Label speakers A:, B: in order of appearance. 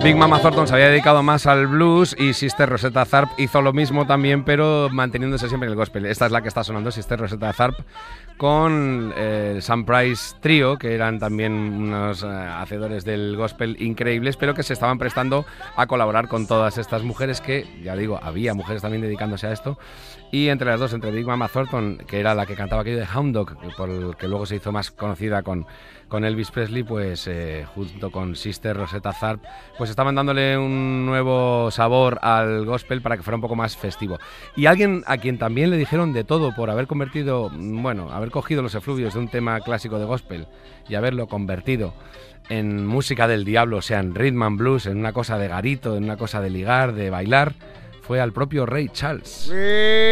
A: Big Mama Thornton se había dedicado más al blues y Sister Rosetta Tharpe hizo lo mismo también, pero manteniéndose siempre en el gospel. Esta es la que está sonando, Sister Rosetta Tharpe, con el Sam Price Trio, que eran también unos hacedores del gospel increíbles, pero que se estaban prestando a colaborar con todas estas mujeres que, ya digo, había mujeres también dedicándose a esto. Y entre las dos, entre Big Mama Thornton, que era la que cantaba aquello de Hound Dog, por el que luego se hizo más conocida con Elvis Presley, pues junto con Sister Rosetta Tharpe, pues estaban dándole un nuevo sabor al gospel para que fuera un poco más festivo. Y alguien a quien también le dijeron de todo por haber convertido, bueno, haber cogido los efluvios de un tema clásico de gospel y haberlo convertido en música del diablo, o sea, en rhythm and blues, en una cosa de garito, en una cosa de ligar, de bailar, fue al propio Ray Charles.